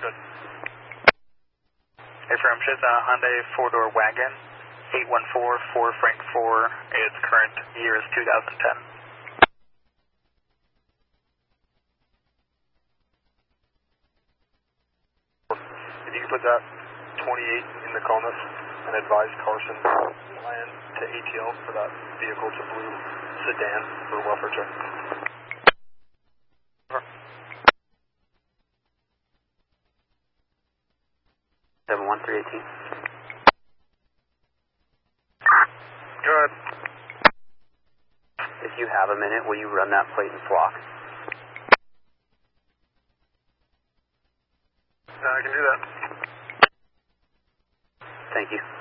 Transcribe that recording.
ahead. Affirmative, Hyundai four-door wagon, 8144 Frank 4, its current year is 2010. If you could put that 28 in the CONUS and advise Carson land to ATL for that vehicle. It's a blue sedan for welfare check. 71318. Go ahead. If you have a minute, will you run that plate and flock? I can do that. Thank you.